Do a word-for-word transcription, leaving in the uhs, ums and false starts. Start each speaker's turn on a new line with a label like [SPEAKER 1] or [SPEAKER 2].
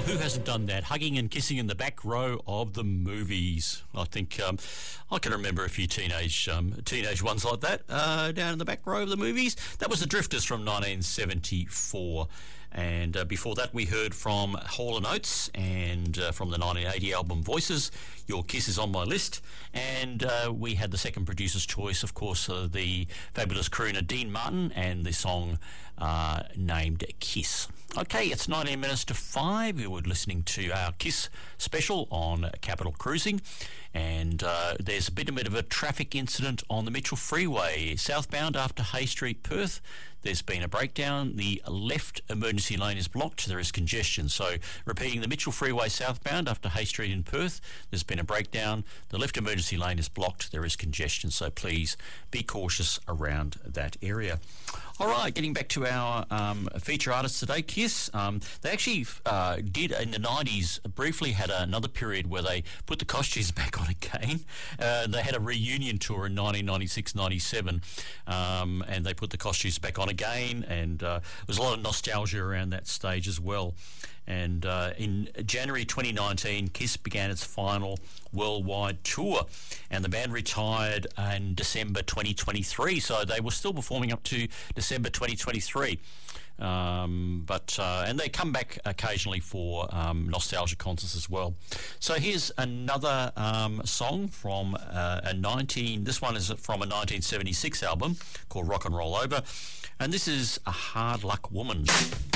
[SPEAKER 1] who hasn't done that? Hugging and kissing in the back row of the movies. I think um, I can remember a few teenage um, teenage ones like that uh, down in the back row of the movies. That was the Drifters from nineteen seventy-four. And uh, before that, we heard from Hall and Oates and uh, from the nineteen eighty album Voices, Your Kiss Is On My List. And uh, we had the second producer's choice, of course, uh, the fabulous crooner Dean Martin and the song uh, named Kiss. Okay, it's nineteen minutes to five. You're listening to our Kiss special on Capital Cruising. And uh, there's a bit, a bit of a traffic incident on the Mitchell Freeway, southbound after Hay Street, Perth. There's been a breakdown. The left emergency lane is blocked. There is congestion. So, repeating, the Mitchell Freeway southbound after Hay Street in Perth, there's been a breakdown. The left emergency lane is blocked. There is congestion. So, please be cautious around that area. All right, getting back to our um, feature artists today, Kiss. Um, they actually uh, did, in the nineties, briefly had another period where they put the costumes back on again. Uh, they had a reunion tour in nineteen ninety-six ninety-seven, um, and they put the costumes back on again, and uh, there was a lot of nostalgia around that stage as well. And uh, in January twenty nineteen, Kiss began its final worldwide tour, and the band retired in December twenty twenty-three, so they were still performing up to December twenty twenty-three. Um, but uh, and they come back occasionally for um, nostalgia concerts as well. So here's another um, song from uh, a nineteen. This one is from a nineteen seventy-six album called Rock and Roll Over, and this is A Hard Luck Woman.